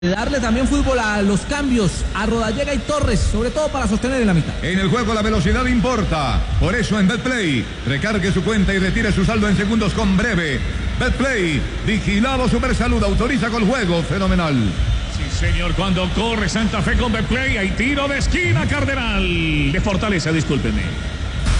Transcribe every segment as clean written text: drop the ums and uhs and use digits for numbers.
Darle también fútbol a los cambios, a Rodallega y Torres, sobre todo para sostener en la mitad. En el juego la velocidad importa, por eso en Betplay, recargue su cuenta y retire su saldo en segundos con Breve. Betplay, vigilado Supersalud, autoriza con juego fenomenal. Sí, señor, cuando corre Santa Fe con Betplay, hay tiro de esquina, Cardenal. De Fortaleza, discúlpeme.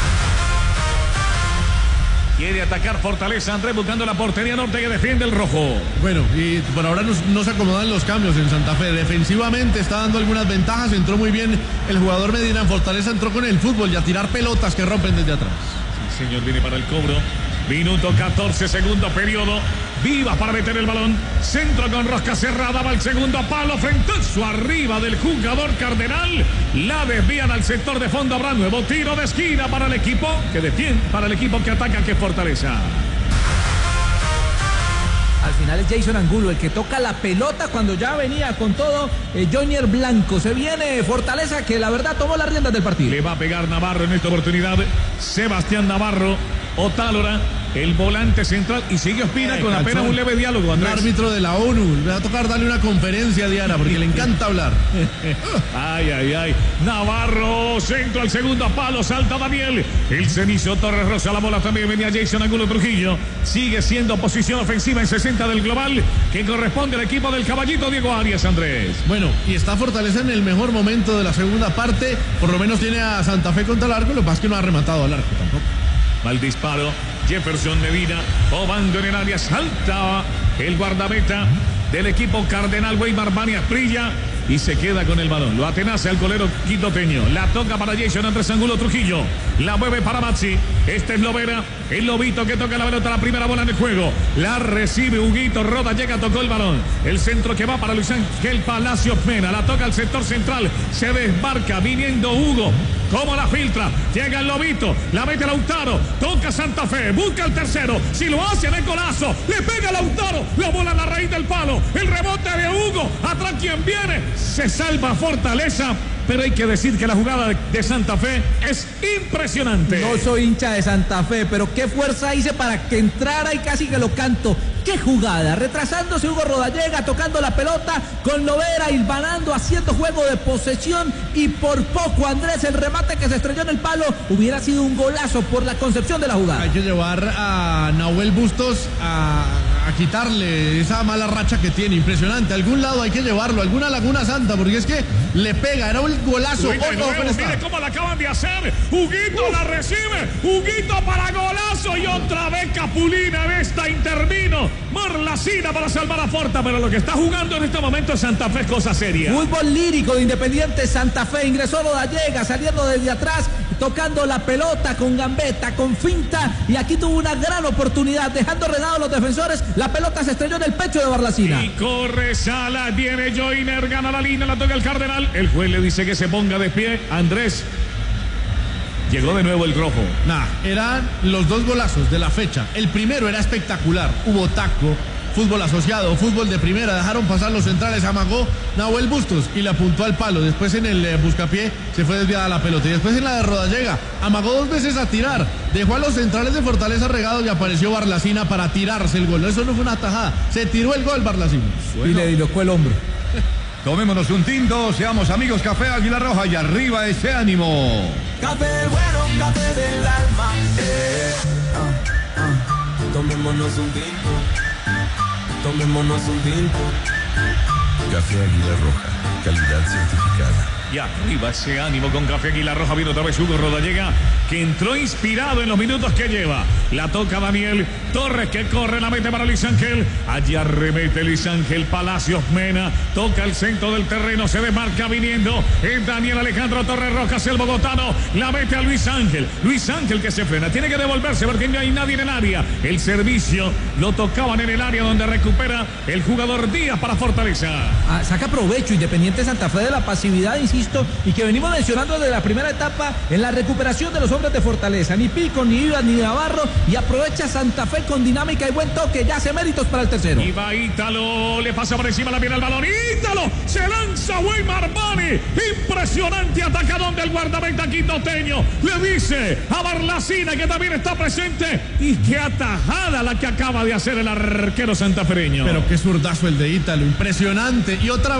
Quiere atacar Fortaleza, Andrés, buscando la portería norte que defiende el rojo. Bueno, y por ahora no se acomodan los cambios en Santa Fe. Defensivamente está dando algunas ventajas. Entró muy bien el jugador Medina en Fortaleza. Entró con el fútbol y a tirar pelotas que rompen desde atrás. Sí, señor, viene para el cobro. Minuto 14, segundo periodo. Viva para meter el balón. Centro con rosca cerrada. Va el segundo palo. Frentazo arriba del jugador Cardenal. La desvían al sector de fondo. Habrá nuevo tiro de esquina para el equipo que defiende, para el equipo que ataca, que Fortaleza. Al final es Jason Angulo el que toca la pelota cuando ya venía con todo Jonier Blanco. Se viene Fortaleza, que la verdad tomó las riendas del partido. Le va a pegar Navarro en esta oportunidad. Sebastián Navarro. Otálora, el volante central, y sigue Ospina con apenas un leve diálogo, Andrés. El árbitro de la ONU, le va a tocar darle una conferencia a Diana porque le encanta hablar. Ay. Navarro, centro al segundo palo, salta Daniel. El cenizo Torres Rosa, la bola también venía Jason Angulo Trujillo. Sigue siendo posición ofensiva en 60 del global, que corresponde al equipo del caballito Diego Arias, Andrés. Bueno, y está Fortaleza en el mejor momento de la segunda parte. Por lo menos tiene a Santa Fe contra el arco, lo que pasa es que no ha rematado al arco tampoco. Mal disparo, Jefferson Medina, obando en el área, salta el guardameta del equipo Cardenal, Weimar Bania Prilla, y se queda con el balón. Lo atenaza el golero quitoteño. La toca para Jason Andrés Angulo Trujillo. La mueve para Maxi. Este es Lovera. El Lobito que toca la pelota, la primera bola en el juego. La recibe Huguito Rodallega, tocó el balón. El centro que va para Luis Ángel Palacios Mena. La toca al sector central. Se desmarca viniendo Hugo. ¿Cómo la filtra? Llega el Lobito. La mete Lautaro. Toca Santa Fe. Busca el tercero. Si lo hace en el golazo. Le pega Lautaro. La bola en la raíz del palo. El rebote de Hugo. Atrás quien viene. Se salva Fortaleza, pero hay que decir que la jugada de Santa Fe es impresionante. No soy hincha de Santa Fe, pero qué fuerza hice para que entrara y casi que lo canto. ¡Qué jugada! Retrasándose Hugo Rodallega, tocando la pelota con Lovera, hilvanando, haciendo juego de posesión, y por poco, Andrés, el remate que se estrelló en el palo hubiera sido un golazo por la concepción de la jugada. Hay que llevar a Nahuel Bustos a quitarle esa mala racha que tiene, impresionante. A algún lado hay que llevarlo, a alguna Laguna Santa, porque es que le pega, era un golazo. Mire cómo la acaban de hacer. Huguito la recibe, Huguito para golazo, y otra vez Capulina en esta intervino. Marlacina para salvar a Forta, pero lo que está jugando en este momento es Santa Fe, cosa seria. Fútbol lírico de Independiente Santa Fe. Ingresó Rodallega, saliendo desde atrás, tocando la pelota con gambeta, con finta, y aquí tuvo una gran oportunidad, dejando redados los defensores. La pelota se estrelló en el pecho de Marlacina. Y corre Salas, viene Joyner, gana la línea, la toca el Cardenal. El juez le dice que se ponga de pie. Andrés, llegó de nuevo el rojo. Eran los dos golazos de la fecha. El primero era espectacular. Hubo taco, fútbol asociado, fútbol de primera. Dejaron pasar los centrales, amagó Nahuel Bustos y le apuntó al palo. Después en el buscapié se fue desviada la pelota. Y después en la de Rodallega, amagó dos veces a tirar. Dejó a los centrales de Fortaleza regados y apareció Barlacina para tirarse el gol. Eso no fue una tajada. Se tiró el gol Barlacina. Y le dilocó el hombro. Tomémonos un tinto, seamos amigos. Café Águila Roja, y arriba ese ánimo. Café bueno, café del alma. Tomémonos un tinto. Tomémonos un tinto. Café Águila Roja, calidad certificada. Y arriba ese ánimo con Café Águila Roja. Viene otra vez Hugo Rodallega, que entró inspirado en los minutos que lleva. La toca Daniel Torres, que corre, la mete para Luis Ángel. Allá remete Luis Ángel Palacios Mena. Toca el centro del terreno, se desmarca viniendo. Es Daniel Alejandro Torres Rojas, el bogotano. La mete a Luis Ángel. Luis Ángel que se frena. Tiene que devolverse porque no hay nadie en el área. El servicio lo tocaban en el área donde recupera el jugador Díaz para Fortaleza. Saca provecho Independiente Santa Fe de la pasividad, insisto, visto y que venimos mencionando desde la primera etapa en la recuperación de los hombres de Fortaleza. Ni Pico, ni Ivas, ni Navarro, y aprovecha Santa Fe con dinámica y buen toque, ya hace méritos para el tercero. Y va Ítalo, le pasa por encima la pierna al balón. Ítalo, se lanza Weimar Bani. Impresionante atacadón del guardameta quindoteño. Le dice a Barlacina, que también está presente, y qué atajada la que acaba de hacer el arquero santafereño. Pero qué zurdazo el de Ítalo, impresionante. Y otra